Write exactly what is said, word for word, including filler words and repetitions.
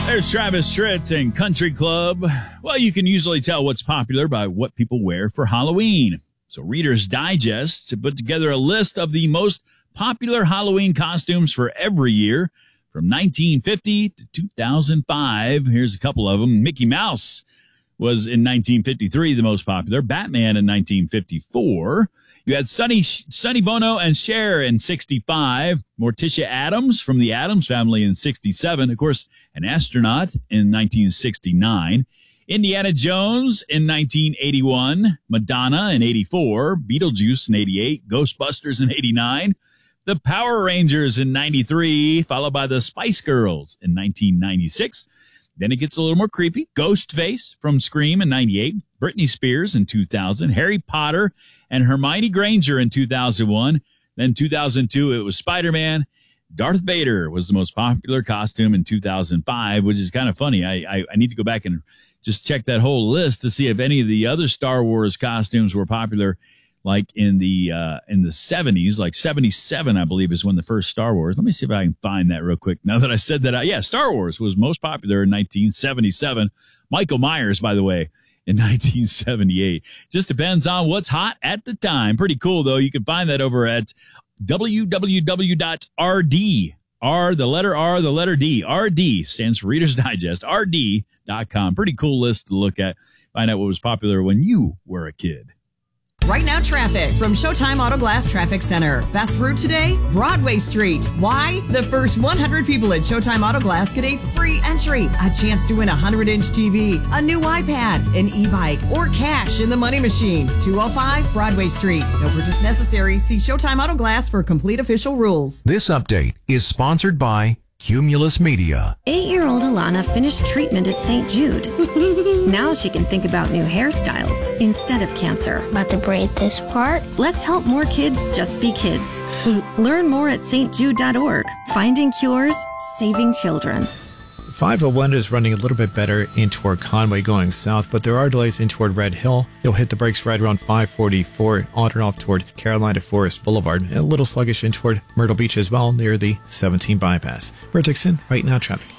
There's Travis Tritt and Country Club. Well, you can usually tell what's popular by what people wear for Halloween. So Reader's Digest put together a list of the most popular Halloween costumes for every year from nineteen fifty to two thousand five. Here's a couple of them. Mickey Mouse was in nineteen fifty-three the most popular. Batman in nineteen fifty-four. You had Sonny, Sonny Bono and Cher in sixty-five. Morticia Addams from the Addams Family in sixty-seven. Of course, an astronaut in nineteen sixty-nine. Indiana Jones in nineteen eighty-one. Madonna in eighty-four. Beetlejuice in eighty-eight. Ghostbusters in eighty-nine. The Power Rangers in ninety-three, followed by the Spice Girls in nineteen ninety-six. Then it gets a little more creepy. Ghostface from Scream in ninety-eight. Britney Spears in two thousand. Harry Potter and Hermione Granger in two thousand one. Then two thousand two, it was Spider-Man. Darth Vader was the most popular costume in two thousand five, which is kind of funny. I, I, I need to go back and just check that whole list to see if any of the other Star Wars costumes were popular, like in the uh, in the seventies, like seventy-seven, I believe, is when the first Star Wars. Let me see if I can find that real quick. Now that I said that, I, yeah, Star Wars was most popular in nineteen seventy-seven. Michael Myers, by the way, in nineteen seventy-eight. Just depends on what's hot at the time. Pretty cool, though. You can find that over at w w w dot r d. R, the letter R, the letter D. R D stands for Reader's Digest. R D dot com. Pretty cool list to look at. Find out what was popular when you were a kid. Right now, traffic from Showtime Auto Glass Traffic Center. Best route today, Broadway Street. Why? The first one hundred people at Showtime Auto Glass get a free entry, a chance to win a one hundred inch T V, a new iPad, an e-bike, or cash in the money machine. two oh five Broadway Street. No purchase necessary. See Showtime Auto Glass for complete official rules. This update is sponsored by Cumulus Media. Eight-year-old Alana finished treatment at Saint Jude. Now she can think about new hairstyles instead of cancer. About to braid this part? Let's help more kids just be kids. Learn more at s t jude dot org. Finding cures, saving children. five oh one is running a little bit better in toward Conway going south, but there are delays in toward Red Hill. You'll hit the brakes right around five forty-four, on and off toward Carolina Forest Boulevard. And a little sluggish in toward Myrtle Beach as well, near the seventeen bypass. We're Dixon, right now traffic.